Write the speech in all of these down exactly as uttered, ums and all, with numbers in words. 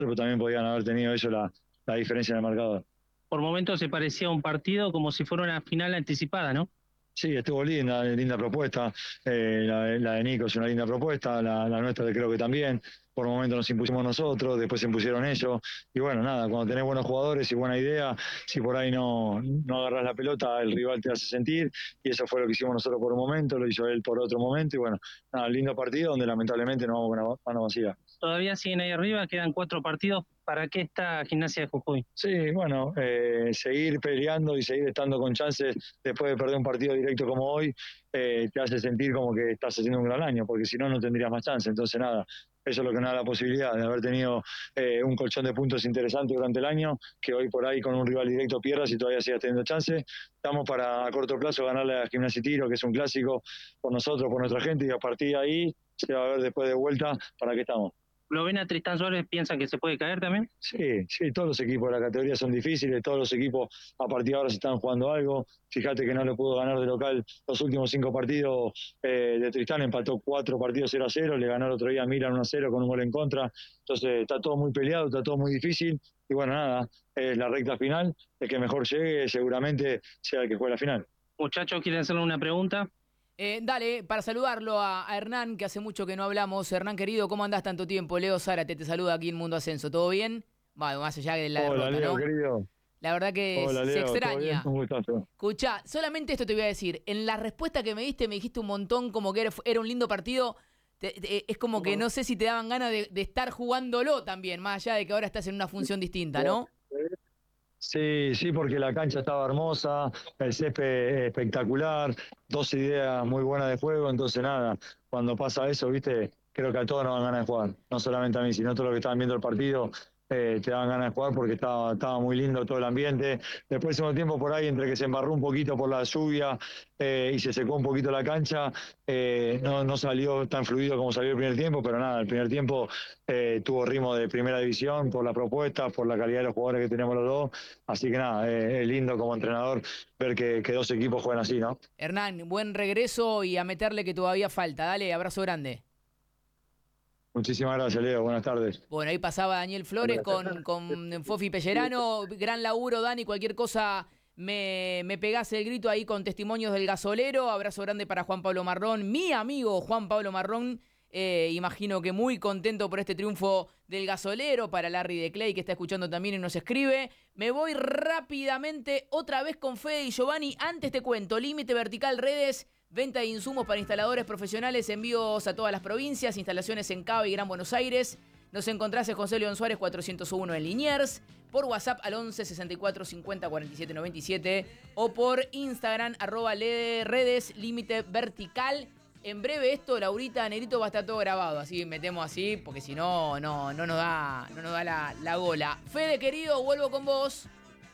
pero también podían haber tenido ellos la, la diferencia en el marcador. Por momentos se parecía a un partido como si fuera una final anticipada, ¿no? Sí, estuvo linda, linda propuesta. Eh, la, la de Nico es una linda propuesta, la, la nuestra creo que también. Por momentos nos impusimos nosotros, después se impusieron ellos. Y bueno, nada, cuando tenés buenos jugadores y buena idea, si por ahí no, no agarras la pelota, el rival te hace sentir. Y eso fue lo que hicimos nosotros por un momento, lo hizo él por otro momento. Y bueno, nada, lindo partido donde lamentablemente nos vamos con una mano vacía. Todavía siguen ahí arriba, quedan cuatro partidos. ¿Para qué está Gimnasia de Jujuy? Sí, bueno, eh, seguir peleando y seguir estando con chances después de perder un partido directo como hoy, eh, te hace sentir como que estás haciendo un gran año, porque si no, no tendrías más chance. Entonces, nada, eso es lo que nos da la posibilidad de haber tenido eh, un colchón de puntos interesante durante el año, que hoy por ahí con un rival directo pierdas y todavía sigas teniendo chance. Estamos para a corto plazo ganarle a Gimnasia y Tiro, que es un clásico por nosotros, por nuestra gente, y a partir de ahí se va a ver después de vuelta para qué estamos. ¿Lo ven a Tristán Suárez? ¿Piensan que se puede caer también? Sí, sí, todos los equipos de la categoría son difíciles, todos los equipos a partir de ahora se están jugando algo. Fíjate que no le pudo ganar de local los últimos cinco partidos eh, de Tristán, empató cuatro partidos cero a cero, le ganó el otro día a Milan uno a cero con un gol en contra. Entonces está todo muy peleado, está todo muy difícil. Y bueno, nada, es la recta final, el que mejor llegue seguramente sea el que juegue la final. Muchachos, ¿quieren hacerle una pregunta? Eh, dale, para saludarlo a, a Hernán, que hace mucho que no hablamos. Hernán, querido, ¿cómo andás tanto tiempo? Leo Zárate te saluda aquí en Mundo Ascenso. ¿Todo bien? Bueno, más allá de la Hola, derrota, Leo, ¿no? querido. La verdad que Hola, se Leo, extraña. ¿todo bien? Un gustazo. Escuchá, solamente esto te voy a decir. En la respuesta que me diste, me dijiste un montón como que era, era un lindo partido. Te, te, es como que no sé si te daban ganas de, de estar jugándolo también, más allá de que ahora estás en una función distinta, ¿no? Sí, sí, porque la cancha estaba hermosa, el césped espectacular, dos ideas muy buenas de juego, entonces nada, cuando pasa eso, viste, creo que a todos nos dan ganas de jugar, no solamente a mí, sino a todos los que estaban viendo el partido, eh, te daban ganas de jugar porque estaba, estaba muy lindo todo el ambiente. Después de un tiempo por ahí, entre que se embarró un poquito por la lluvia eh, y se secó un poquito la cancha, eh, no, no salió tan fluido como salió el primer tiempo, pero nada, el primer tiempo eh, tuvo ritmo de primera división por la propuesta, por la calidad de los jugadores que tenemos los dos. Así que nada, eh, es lindo como entrenador ver que, que dos equipos juegan así, ¿no? Hernán, buen regreso y a meterle que todavía falta. Dale, abrazo grande. Muchísimas gracias, Leo. Buenas tardes. Bueno, ahí pasaba Daniel Flores con, con Fofi Pellerano. Gran laburo, Dani. Cualquier cosa me, me pegás el grito ahí con testimonios del gasolero. Abrazo grande para Juan Pablo Marrón. Mi amigo Juan Pablo Marrón. Eh, imagino que muy contento por este triunfo del gasolero. Para Larry de Clay, que está escuchando también y nos escribe. Me voy rápidamente otra vez con Fede y Giovanni. Antes te cuento, Límite Vertical Redes, venta de insumos para instaladores profesionales, envíos a todas las provincias, instalaciones en Cava y Gran Buenos Aires. Nos encontrás en José León Suárez cuatrocientos uno en Liniers, por WhatsApp al once sesenta y cuatro cincuenta cuarenta y siete noventa y siete o por Instagram arroba redes Límite Vertical. En breve esto, Laurita, Negrito, va a estar todo grabado, así metemos así, porque si no, no, no nos da, no nos da la, la gola. Fede, querido, vuelvo con vos.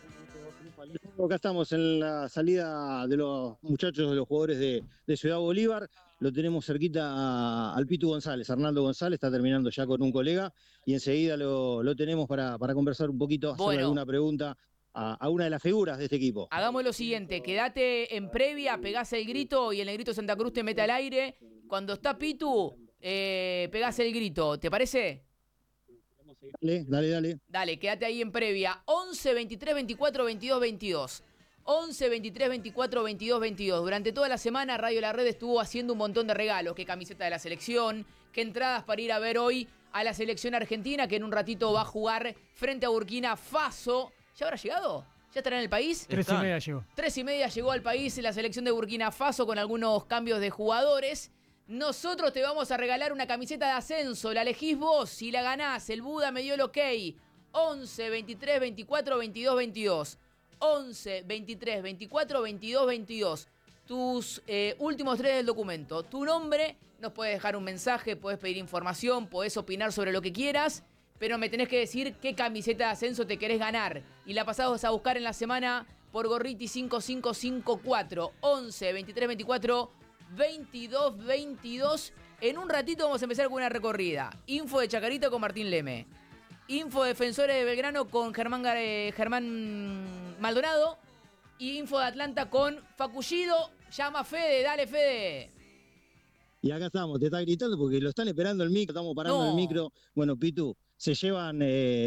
Acá estamos en la salida de los muchachos, de los jugadores de, de Ciudad Bolívar. Lo tenemos cerquita a, al Pitu González, Arnaldo González, está terminando ya con un colega y enseguida lo, lo tenemos para, para conversar un poquito, hacerle Bueno. alguna pregunta a, a una de las figuras de este equipo. Hagamos lo siguiente, quedate en previa, pegás el grito y el Negrito Santa Cruz te mete al aire. Cuando está Pitu, eh, pegás el grito, ¿te parece? Dale, dale, dale. Dale, quédate ahí en previa. once, veintitrés, veinticuatro, veintidós, veintidós. once, veintitrés, veinticuatro, veintidós, veintidós. Durante toda la semana Radio La Red estuvo haciendo un montón de regalos. Qué camiseta de la selección, qué entradas para ir a ver hoy a la selección argentina, que en un ratito va a jugar frente a Burkina Faso. ¿Ya habrá llegado? ¿Ya estará en el país? Tres y media llegó. Tres y media llegó al país la selección de Burkina Faso con algunos cambios de jugadores. Nosotros te vamos a regalar una camiseta de ascenso. La elegís vos. Si la ganás, el Buda me dio el ok. once, veintitrés, veinticuatro, veintidós, veintidós. once, veintitrés, veinticuatro, veintidós, veintidós. Tus eh, últimos tres del documento. Tu nombre, nos puedes dejar un mensaje, puedes pedir información, podés opinar sobre lo que quieras, pero me tenés que decir qué camiseta de ascenso te querés ganar. Y la pasamos a buscar en la semana por Gorriti cinco cinco cinco cuatro. once, veintitrés, veinticuatro, veintidós, veintidós. En un ratito vamos a empezar con una recorrida. Info de Chacarita con Martín Leme. Info de Defensores de Belgrano con Germán, eh, Germán Maldonado. Y info de Atlanta con Facullido. Llama Fede, dale Fede. Y acá estamos, te está gritando porque lo están esperando el micro, estamos parando No. el micro. Bueno, Pitu, se llevan... Eh,